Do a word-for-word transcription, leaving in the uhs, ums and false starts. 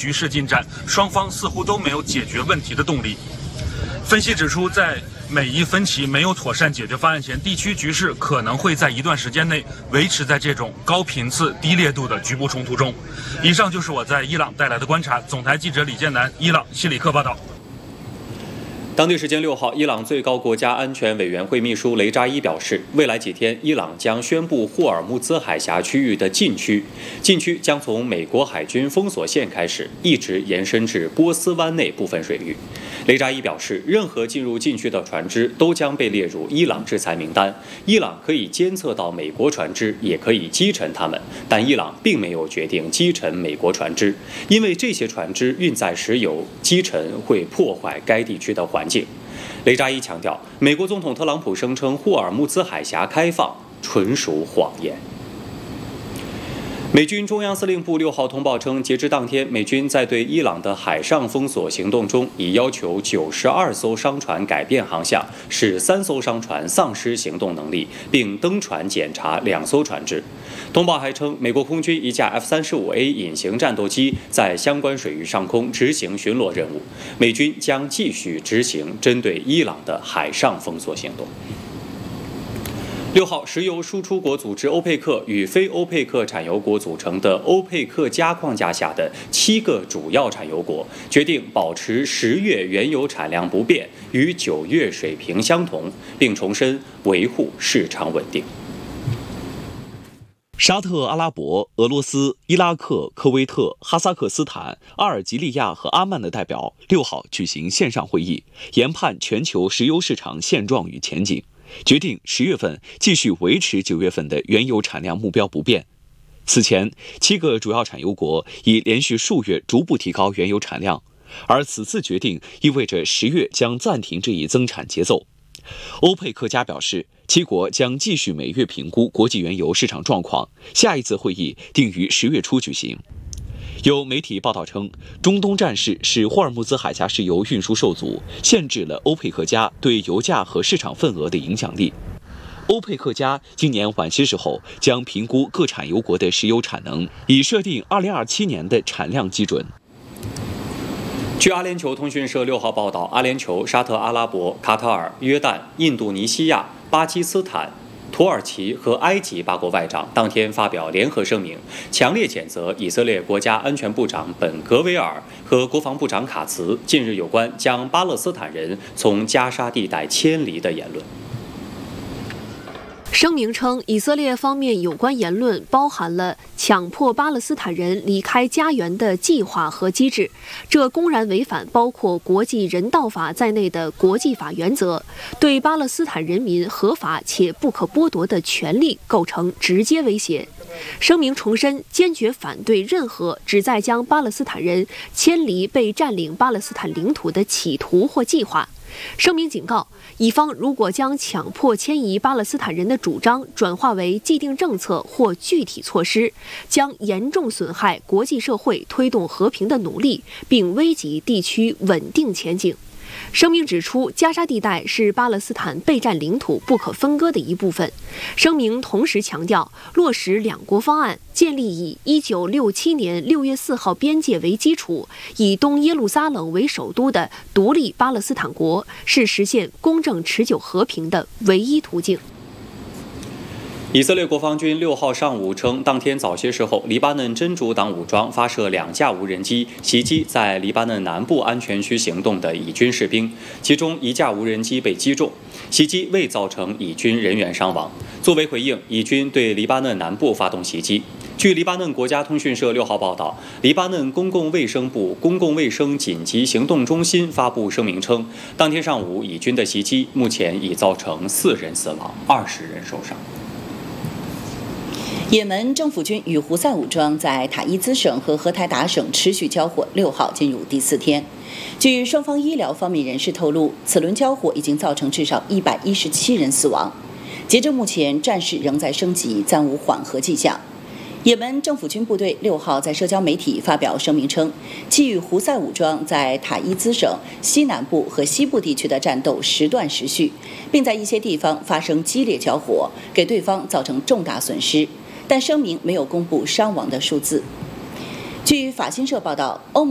局势进展，双方似乎都没有解决问题的动力。分析指出，在每一分歧没有妥善解决方案前，地区局势可能会在一段时间内维持在这种高频次、低烈度的局部冲突中。以上就是我在伊朗带来的观察。总台记者李建南，伊朗西里克报道。 当地时间六号，伊朗最高国家安全委员会秘书雷扎伊表示，未来几天，伊朗将宣布霍尔木兹海峡区域的禁区，禁区将从美国海军封锁线开始，一直延伸至波斯湾内部分水域。雷扎伊表示，任何进入禁区的船只都将被列入伊朗制裁名单，伊朗可以监测到美国船只，也可以击沉它们，但伊朗并没有决定击沉美国船只，因为这些船只运载石油，击沉会破坏该地区的环境。雷扎伊强调，美国总统特朗普声称霍尔木兹海峡开放纯属谎言。美军中央司令部六号通报称，截至当天，美军在对伊朗的海上封锁行动中，已要求九十二艘商船改变航向，使三艘商船丧失行动能力，并登船检查两艘船只。通报还称，美国空军一架 F 三十五 A 隐形战斗机在相关水域上空执行巡逻任务，美军将继续执行针对伊朗的海上封锁行动。六号，石油输出国组织欧佩克与非欧佩克产油国组成的欧佩克加框架下的七个主要产油国决定保持十月原油产量不变，与九月水平相同，并重申维护市场稳定。 沙特阿拉伯、俄罗斯、伊拉克、科威特、哈萨克斯坦、阿尔及利亚和阿曼的代表六号举行线上会议，研判全球石油市场现状与前景，决定十月份继续维持九月份的原油产量目标不变。此前，七个主要产油国已连续数月逐步提高原油产量，而此次决定意味着十月将暂停这一增产节奏。欧佩克加表示，七国将继续每月评估国际原油市场状况，下一次会议定于十月初举行。有媒体报道称，中东战事使霍尔木兹海峡石油运输受阻，限制了欧佩克加对油价和市场份额的影响力。欧佩克加今年晚些时候将评估各产油国的石油产能，以设定二零二七年的产量基准。 据阿联酋通讯社六号报道，阿联酋、沙特阿拉伯、卡塔尔、约旦、印度尼西亚、巴基斯坦、土耳其和埃及八国外长当天发表联合声明，强烈谴责以色列国家安全部长本格维尔和国防部长卡茨近日有关将巴勒斯坦人从加沙地带迁离的言论。 声明称，以色列方面有关言论包含了强迫巴勒斯坦人离开家园的计划和机制，这公然违反包括国际人道法在内的国际法原则，对巴勒斯坦人民合法且不可剥夺的权利构成直接威胁。声明重申，坚决反对任何旨在将巴勒斯坦人迁离被占领巴勒斯坦领土的企图或计划。声明警告，以方如果将强迫迁移巴勒斯坦人的主张转化为既定政策或具体措施，将严重损害国际社会推动和平的努力，并危及地区稳定前景。声明指出，加沙地带是巴勒斯坦备战领土不可分割的一部分。声明同时强调，落实两国方案，建立以一九六七年六月四号边界为基础，以东耶路撒冷为首都的独立巴勒斯坦国，是实现公正持久和平的唯一途径。 以色列国防军六号上午称，当天早些时候，黎巴嫩真主党武装发射两架无人机袭击在黎巴嫩南部安全区行动的以军士兵，其中一架无人机被击中，袭击未造成以军人员伤亡。作为回应，以军对黎巴嫩南部发动袭击。据黎巴嫩国家通讯社六号报道，黎巴嫩公共卫生部公共卫生紧急行动中心发布声明称，当天上午以军的袭击目前已造成四人死亡，二十人受伤。 也门政府军与胡塞武装在塔伊兹省和荷台达省持续交火，六号进入第四天。据双方医疗方面人士透露，此轮交火已经造成至少一百一十七人死亡。截至目前，战事仍在升级，暂无缓和迹象。也门政府军部队六号在社交媒体发表声明称，其与胡塞武装在塔伊兹省西南部和西部地区的战斗时断时续，并在一些地方发生激烈交火，给对方造成重大损失。但声明没有公布伤亡的数字。据法新社报道，欧盟